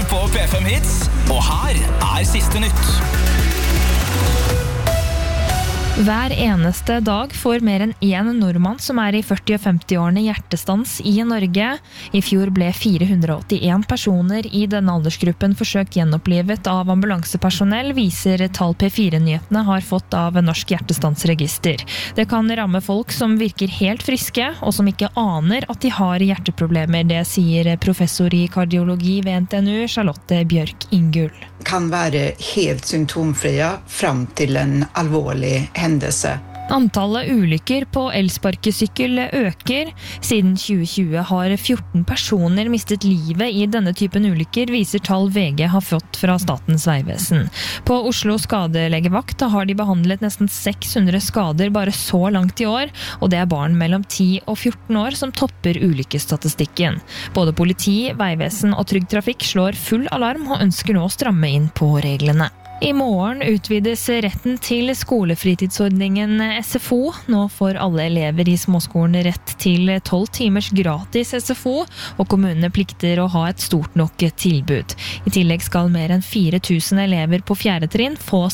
på P5 Hits, og her siste nytt. Hver eneste dag får mer enn 1 nordmann som i 40- og 50-årene hjertestans i Norge. I fjor ble 481 personer i denne aldersgruppen forsøkt gjenopplivet av ambulansepersonell, viser tall P4-nyhetene har fått av Norsk Hjertestansregister. Det kan ramme folk som virker helt friske, og som ikke aner at de har hjerteproblemer. Det sier professor i kardiologi ved NTNU, Charlotte Bjørk Ingull. Kan være helt symptomfrie fram til en alvorlig hendelse. Antallet ulykker på elsparkesykkel øker. Siden 2020 har 14 personer mistet livet i denne typen ulykker, viser tall VG har fått fra Statens vegvesen. På Oslo skadelegevakt har de behandlet nesten 600 skader bare så langt i år, og det barn mellom 10 og 14 år som topper ulykkesstatistikken. Både politi, vegvesen og Trygg Trafikk slår full alarm og ønsker nå å stramme inn på reglene. I morgen utvides retten til skolefritidsordningen SFO. Nå får alle elever i småskolen rett til 12 timers gratis SFO, og kommunene plikter å ha et stort nok tilbud. I tillegg skal mer enn 4000 elever på 4. trinn få